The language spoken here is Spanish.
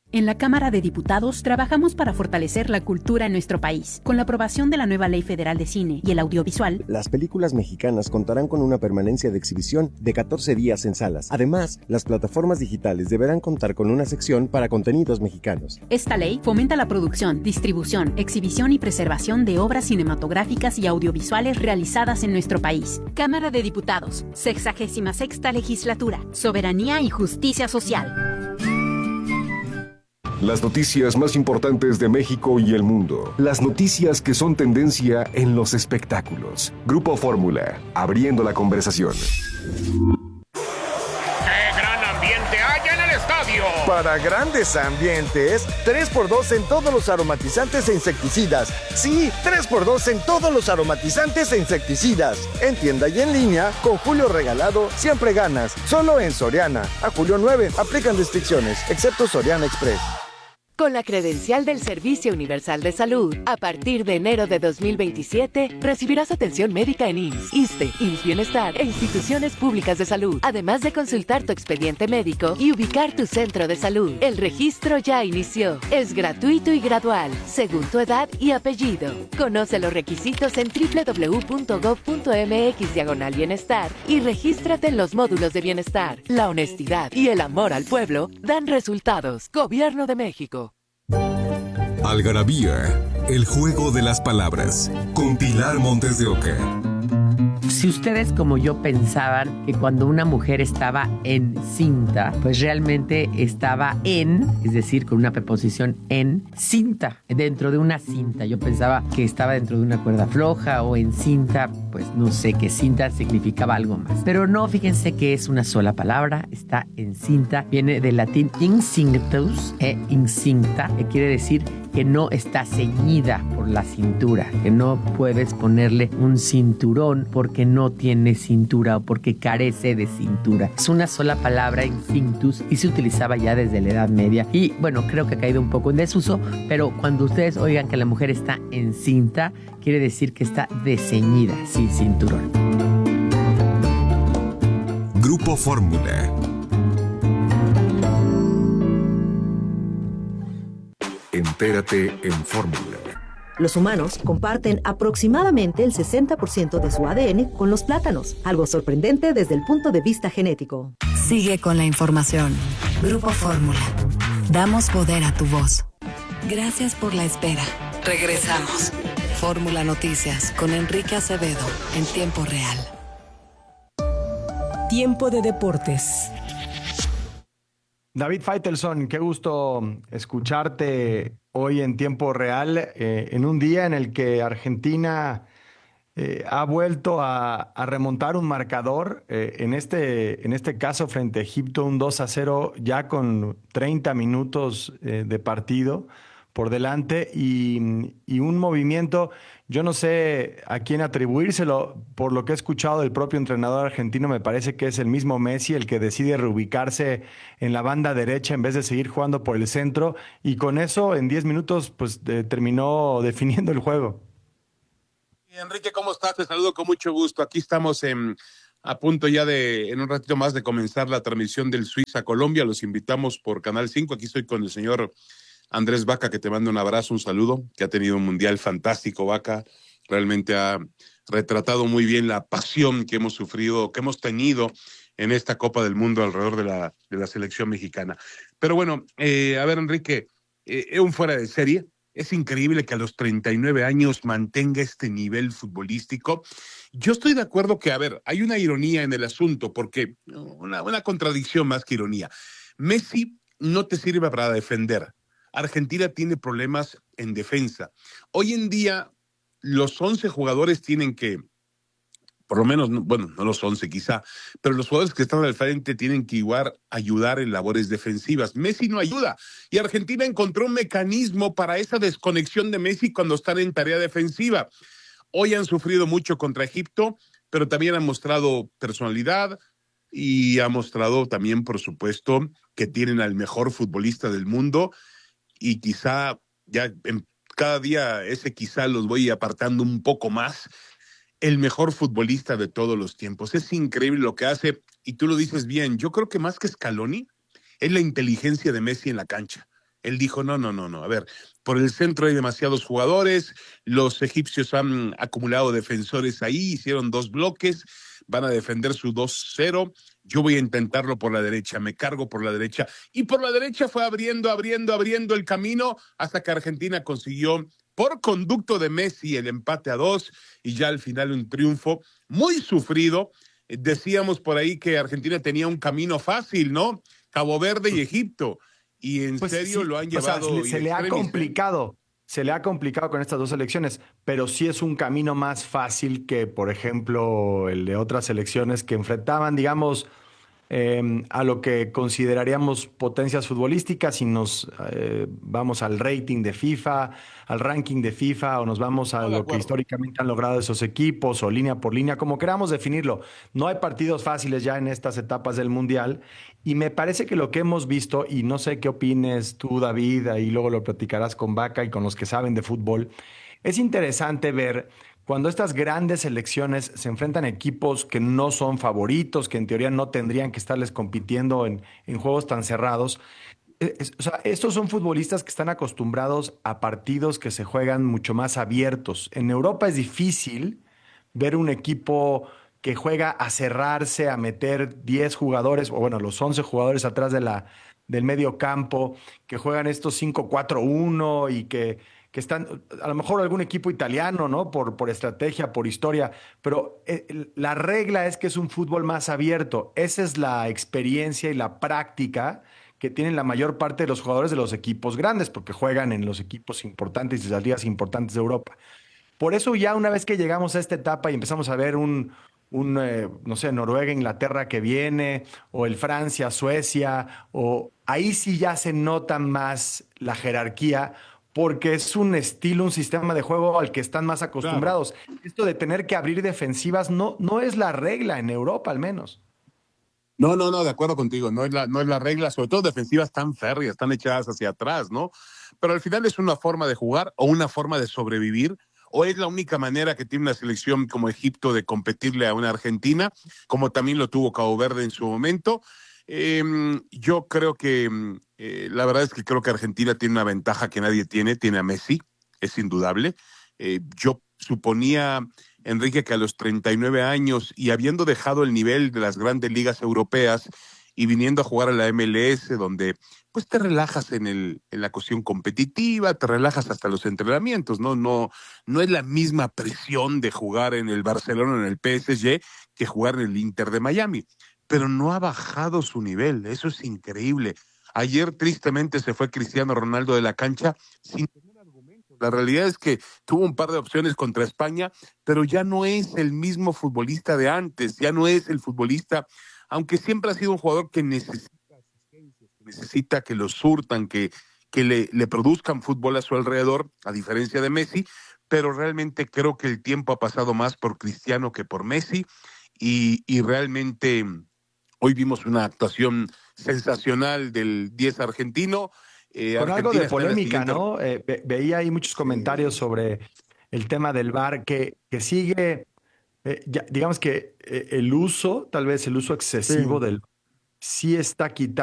En la Cámara de Diputados trabajamos para fortalecer la cultura en nuestro país. Con la aprobación de la nueva Ley Federal de Cine y el Audiovisual, las películas mexicanas contarán con una permanencia de exhibición de 14 días en salas. Además, las plataformas digitales deberán contar con una sección para contenidos mexicanos. Esta ley fomenta la producción, distribución, exhibición y preservación de obras cinematográficas y audiovisuales realizadas en nuestro país. Cámara de Diputados, 66ª Legislatura, Soberanía y Justicia Social. Las noticias más importantes de México y el mundo. Las noticias que son tendencia en los espectáculos. Grupo Fórmula, abriendo la conversación. ¡Qué gran ambiente hay en el estadio! Para grandes ambientes, 3x2 en todos los aromatizantes e insecticidas. Sí, 3x2 en todos los aromatizantes e insecticidas. En tienda y en línea, con Julio regalado, siempre ganas. Solo en Soriana. A julio 9, aplican restricciones, excepto Soriana Express. Con la credencial del Servicio Universal de Salud, a partir de enero de 2027, recibirás atención médica en IMSS, ISSSTE, IMSS Bienestar e instituciones públicas de salud, además de consultar tu expediente médico y ubicar tu centro de salud. El registro ya inició. Es gratuito y gradual, según tu edad y apellido. Conoce los requisitos en www.gov.mx/bienestar y regístrate en los módulos de bienestar. La honestidad y el amor al pueblo dan resultados. Gobierno de México. Algarabía, el juego de las palabras, con Pilar Montes de Oca. Si ustedes como yo pensaban que cuando una mujer estaba encinta, pues realmente estaba es decir, con una preposición en cinta, dentro de una cinta. Yo pensaba que estaba dentro de una cuerda floja o en cinta, pues no sé, que cinta significaba algo más. Pero no, fíjense que es una sola palabra, está encinta, viene del latín incinctus incinta, que quiere decir que no está ceñida por la cintura, que no puedes ponerle un cinturón porque no tiene cintura o porque carece de cintura. Es una sola palabra, incinctus, y se utilizaba ya desde la Edad Media. Y bueno, creo que ha caído un poco en desuso, pero cuando ustedes oigan que la mujer está encinta, quiere decir que está desceñida, sin cinturón. Grupo Fórmula. Entérate en Fórmula. Los humanos comparten aproximadamente el 60% de su ADN con los plátanos, algo sorprendente desde el punto de vista genético. Sigue con la información. Grupo Fórmula. Damos poder a tu voz. Gracias por la espera. Regresamos. Fórmula Noticias con Enrique Acevedo en tiempo real. Tiempo de deportes. David Faitelson, qué gusto escucharte hoy en tiempo real, en un día en el que Argentina ha vuelto a remontar un marcador, en este caso frente a Egipto, un 2-0 ya con 30 minutos de partido por delante y un movimiento, yo no sé a quién atribuírselo, por lo que he escuchado del propio entrenador argentino, me parece que es el mismo Messi el que decide reubicarse en la banda derecha en vez de seguir jugando por el centro, y con eso en 10 minutos pues terminó definiendo el juego. Enrique, ¿cómo estás? Te saludo con mucho gusto. Aquí estamos a punto ya en un ratito más de comenzar la transmisión del Suiza-Colombia. Los invitamos por Canal 5. Aquí estoy con el señor Andrés Vaca, que te manda un abrazo, un saludo, que ha tenido un mundial fantástico, Vaca. Realmente ha retratado muy bien la pasión que hemos sufrido, que hemos tenido en esta Copa del Mundo alrededor de la selección mexicana. Pero bueno, a ver, Enrique, un fuera de serie. Es increíble que a los 39 años mantenga este nivel futbolístico. Yo estoy de acuerdo que, a ver, hay una ironía en el asunto, porque una contradicción más que ironía. Messi no te sirve para defender. Argentina tiene problemas en defensa. Hoy en día, los 11 jugadores tienen que, por lo menos, bueno, no los 11 quizá, pero los jugadores que están al frente tienen que igual ayudar en labores defensivas. Messi no ayuda, y Argentina encontró un mecanismo para esa desconexión de Messi cuando están en tarea defensiva. Hoy han sufrido mucho contra Egipto, pero también han mostrado personalidad y ha mostrado también, por supuesto, que tienen al mejor futbolista del mundo. Y quizá ya cada día ese quizá los voy apartando un poco más, el mejor futbolista de todos los tiempos. Es increíble lo que hace, y tú lo dices bien. Yo creo que más que Scaloni es la inteligencia de Messi en la cancha. Él dijo, no, a ver, por el centro hay demasiados jugadores, los egipcios han acumulado defensores ahí, hicieron 2 bloques, van a defender su 2-0, yo voy a intentarlo por la derecha, me cargo por la derecha, y por la derecha fue abriendo el camino hasta que Argentina consiguió por conducto de Messi el empate a 2 y ya al final un triunfo muy sufrido. Decíamos por ahí que Argentina tenía un camino fácil, ¿no? Cabo Verde y Egipto, y en serio sí, lo han llevado. O sea, se le ha complicado. Se le ha complicado con estas 2 selecciones, pero sí es un camino más fácil que, por ejemplo, el de otras selecciones que enfrentaban, digamos, a lo que consideraríamos potencias futbolísticas, y nos vamos al rating de FIFA, al ranking de FIFA, o nos vamos a lo que históricamente han logrado esos equipos, o línea por línea, como queramos definirlo. No hay partidos fáciles ya en estas etapas del Mundial, y me parece que lo que hemos visto, y no sé qué opines tú, David, ahí luego lo platicarás con Vaca y con los que saben de fútbol, es interesante ver cuando estas grandes selecciones se enfrentan a equipos que no son favoritos, que en teoría no tendrían que estarles compitiendo en juegos tan cerrados. O sea, estos son futbolistas que están acostumbrados a partidos que se juegan mucho más abiertos. En Europa es difícil ver un equipo que juega a cerrarse, a meter 10 jugadores, o bueno, los 11 jugadores atrás del medio campo, que juegan estos 5-4-1 y que están, a lo mejor algún equipo italiano, ¿no? Por estrategia, por historia, pero la regla es que es un fútbol más abierto. Esa es la experiencia y la práctica que tienen la mayor parte de los jugadores de los equipos grandes, porque juegan en los equipos importantes y las ligas importantes de Europa. Por eso ya una vez que llegamos a esta etapa y empezamos a ver no sé, Noruega, Inglaterra que viene, o el Francia, Suecia, o ahí sí ya se nota más la jerarquía, porque es un estilo, un sistema de juego al que están más acostumbrados. Claro. Esto de tener que abrir defensivas no es la regla en Europa, al menos. No, de acuerdo contigo, no es la regla, sobre todo defensivas tan férreas, tan echadas hacia atrás, ¿no? Pero al final es una forma de jugar o una forma de sobrevivir, o es la única manera que tiene una selección como Egipto de competirle a una Argentina, como también lo tuvo Cabo Verde en su momento. Yo creo que la verdad es que creo que Argentina tiene una ventaja que nadie tiene a Messi, es indudable. Yo suponía, Enrique, que a los 39 años y habiendo dejado el nivel de las grandes ligas europeas y viniendo a jugar a la MLS, donde pues te relajas en la cuestión competitiva, te relajas hasta los entrenamientos, no es la misma presión de jugar en el Barcelona o en el PSG que jugar en el Inter de Miami. Pero no ha bajado su nivel, eso es increíble. Ayer tristemente se fue Cristiano Ronaldo de la cancha sin tener argumentos. La realidad es que tuvo un par de opciones contra España, pero ya no es el mismo futbolista de antes, ya no es el futbolista, aunque siempre ha sido un jugador que necesita asistencia, que necesita que lo surtan, que le produzcan fútbol a su alrededor, a diferencia de Messi, pero realmente creo que el tiempo ha pasado más por Cristiano que por Messi, y realmente hoy vimos una actuación sensacional del 10 argentino. Con algo de polémica, ¿no? Veía ahí muchos comentarios sobre el tema del VAR que sigue, digamos que el uso, tal vez el uso excesivo del sí está quitando